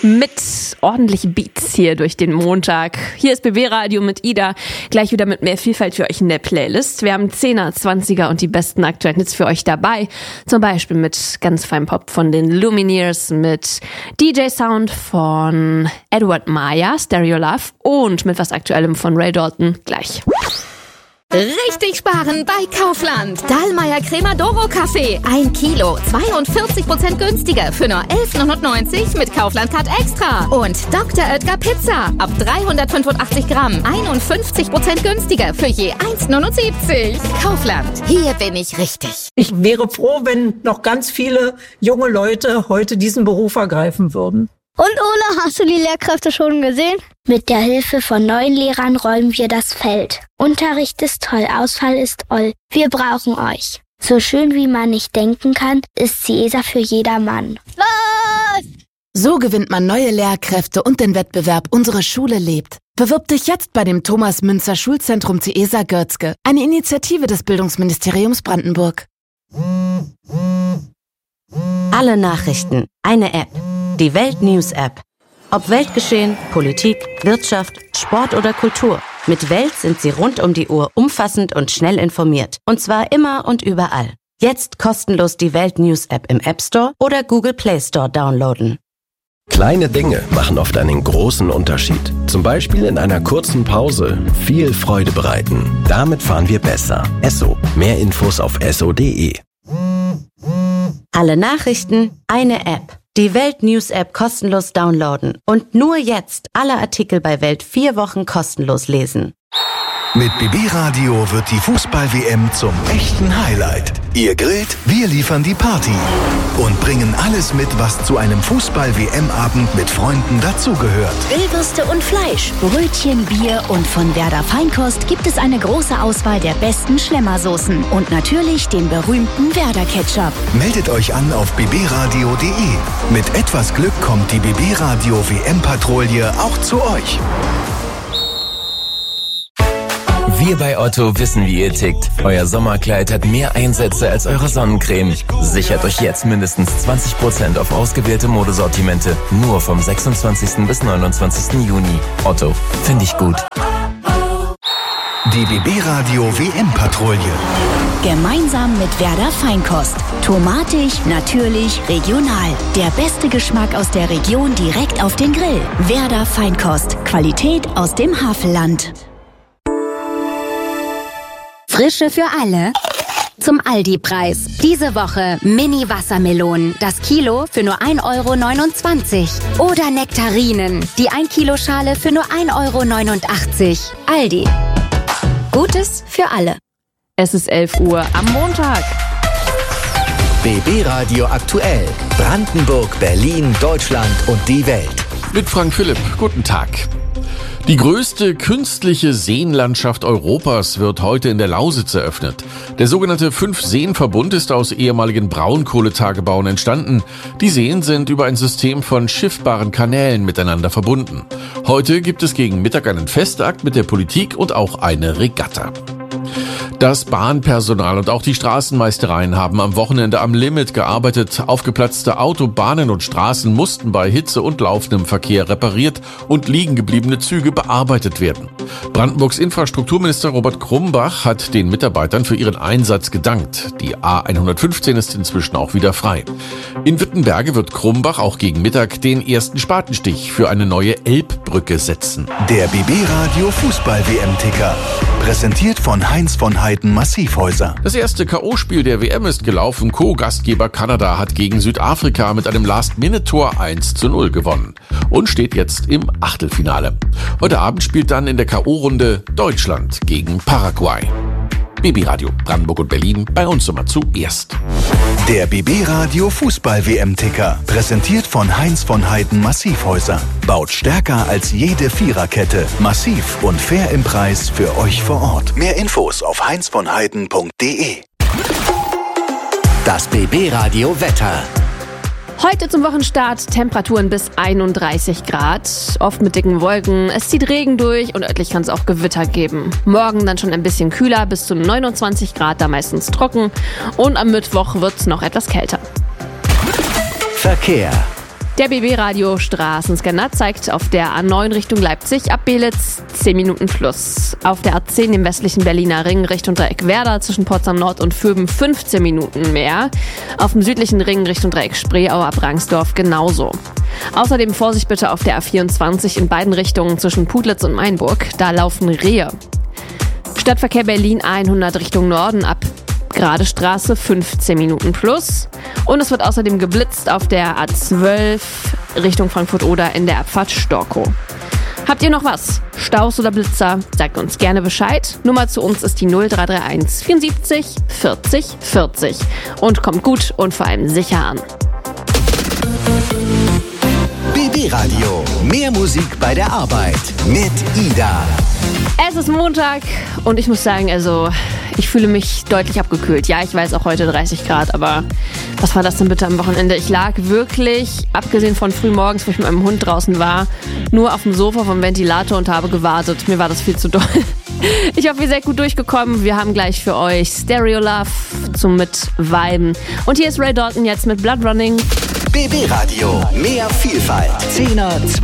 Mit ordentlichen Beats hier durch den Montag. Hier ist BB Radio mit Ida. Gleich wieder mit mehr Vielfalt für euch in der Playlist. Wir haben 10er, 20er und die besten aktuellen Hits für euch dabei. Zum Beispiel mit ganz feinem Pop von den Lumineers, mit DJ Sound von Edward Maya, Stereo Love und mit was Aktuellem von Ray Dalton gleich. Richtig sparen bei Kaufland. Dallmayr Crema-Doro Kaffee. 1 Kilo, 42% günstiger für nur 11,99 mit Kaufland-Card Extra. Und Dr. Oetker Pizza. Ab 385 Gramm, 51% günstiger für je 1,79. Kaufland, hier bin ich richtig. Ich wäre froh, wenn noch ganz viele junge Leute heute diesen Beruf ergreifen würden. Und Ole, hast du die Lehrkräfte schon gesehen? Mit der Hilfe von neuen Lehrern räumen wir das Feld. Unterricht ist toll, Ausfall ist oll. Wir brauchen euch. So schön wie man nicht denken kann, ist die ESA für jedermann. Los! So gewinnt man neue Lehrkräfte und den Wettbewerb Unsere Schule lebt. Bewirb dich jetzt bei dem Thomas Münzer Schulzentrum CESA Görzge, eine Initiative des Bildungsministeriums Brandenburg. Alle Nachrichten, eine App. Die Welt News App. Ob Weltgeschehen, Politik, Wirtschaft, Sport oder Kultur. Mit Welt sind Sie rund um die Uhr umfassend und schnell informiert. Und zwar immer und überall. Jetzt kostenlos die Welt News App im App Store oder Google Play Store downloaden. Kleine Dinge machen oft einen großen Unterschied. Zum Beispiel in einer kurzen Pause viel Freude bereiten. Damit fahren wir besser. Esso. Mehr Infos auf esso.de. Alle Nachrichten, eine App. Die Welt News App kostenlos downloaden und nur jetzt alle Artikel bei Welt 4 Wochen kostenlos lesen. Mit BB Radio wird die Fußball-WM zum echten Highlight. Ihr grillt, wir liefern die Party und bringen alles mit, was zu einem Fußball-WM-Abend mit Freunden dazugehört. Grillwürste und Fleisch, Brötchen, Bier und von Werder Feinkost gibt es eine große Auswahl der besten Schlemmersoßen und natürlich den berühmten Werder Ketchup. Meldet euch an auf bbradio.de. Mit etwas Glück kommt die BB Radio WM-Patrouille auch zu euch. Wir bei Otto wissen, wie ihr tickt. Euer Sommerkleid hat mehr Einsätze als eure Sonnencreme. Sichert euch jetzt mindestens 20% auf ausgewählte Modesortimente. Nur vom 26. bis 29. Juni. Otto, finde ich gut. Die BB Radio WM-Patrouille. Gemeinsam mit Werder Feinkost. Tomatig, natürlich, regional. Der beste Geschmack aus der Region direkt auf den Grill. Werder Feinkost. Qualität aus dem Havelland. Frische für alle zum Aldi-Preis. Diese Woche Mini-Wassermelonen, das Kilo für nur 1,29 €. Oder Nektarinen, die 1-Kilo-Schale für nur 1,89 €. Aldi. Gutes für alle. Es ist 11 Uhr am Montag. BB Radio aktuell. Brandenburg, Berlin, Deutschland und die Welt. Mit Frank Philipp. Guten Tag. Die größte künstliche Seenlandschaft Europas wird heute in der Lausitz eröffnet. Der sogenannte 5-Seen-Verbund ist aus ehemaligen Braunkohletagebauen entstanden. Die Seen sind über ein System von schiffbaren Kanälen miteinander verbunden. Heute gibt es gegen Mittag einen Festakt mit der Politik und auch eine Regatta. Das Bahnpersonal und auch die Straßenmeistereien haben am Wochenende am Limit gearbeitet. Aufgeplatzte Autobahnen und Straßen mussten bei Hitze und laufendem Verkehr repariert und liegen gebliebene Züge bearbeitet werden. Brandenburgs Infrastrukturminister Robert Krumbach hat den Mitarbeitern für ihren Einsatz gedankt. Die A115 ist inzwischen auch wieder frei. In Wittenberge wird Krumbach auch gegen Mittag den ersten Spatenstich für eine neue Elbbrücke setzen. Der BB Radio Fußball-WM-Ticker. Präsentiert von Heinz von Heiden Massivhäuser. Das erste K.O.-Spiel der WM ist gelaufen. Co-Gastgeber Kanada hat gegen Südafrika mit einem Last-Minute-Tor 1:0 gewonnen und steht jetzt im Achtelfinale. Heute Abend spielt dann in der K.O.-Runde Deutschland gegen Paraguay. BB Radio Brandenburg und Berlin, bei uns immer zuerst. Der BB Radio Fußball-WM-Ticker. Präsentiert von Heinz von Heiden Massivhäuser. Baut stärker als jede Viererkette. Massiv und fair im Preis für euch vor Ort. Mehr Infos auf heinzvonheiden.de. Das BB Radio Wetter. Heute zum Wochenstart Temperaturen bis 31 Grad, oft mit dicken Wolken. Es zieht Regen durch und örtlich kann es auch Gewitter geben. Morgen dann schon ein bisschen kühler, bis zu 29 Grad, da meistens trocken. Und am Mittwoch wird es noch etwas kälter. Verkehr. Der BB-Radio Straßenscanner zeigt auf der A9 Richtung Leipzig ab Belitz 10 Minuten plus. Auf der A10 im westlichen Berliner Ring Richtung Dreieck Werder zwischen Potsdam Nord und Vöben 15 Minuten mehr. Auf dem südlichen Ring Richtung Dreieck Spreeau ab Rangsdorf genauso. Außerdem Vorsicht bitte auf der A24 in beiden Richtungen zwischen Putlitz und Mainburg. Da laufen Rehe. Stadtverkehr Berlin 100 Richtung Norden ab Gradestraße 15 Minuten plus. Und es wird außerdem geblitzt auf der A12 Richtung Frankfurt-Oder in der Abfahrt Storkow. Habt ihr noch was? Staus oder Blitzer? Sagt uns gerne Bescheid. Nummer zu uns ist die 0331 74 40 40. Und kommt gut und vor allem sicher an. BB Radio. Mehr Musik bei der Arbeit mit Ida. Es ist Montag und ich muss sagen, ich fühle mich deutlich abgekühlt. Ja, ich weiß auch heute 30 Grad, aber was war das denn bitte am Wochenende? Ich lag wirklich, abgesehen von frühmorgens, wo ich mit meinem Hund draußen war, nur auf dem Sofa vom Ventilator und habe gewartet. Mir war das viel zu doll. Ich hoffe, ihr seid gut durchgekommen. Wir haben gleich für euch Stereo Love zum Mitviben. Und hier ist Ray Dalton jetzt mit Blood Running. BB Radio. Mehr Vielfalt. 10er,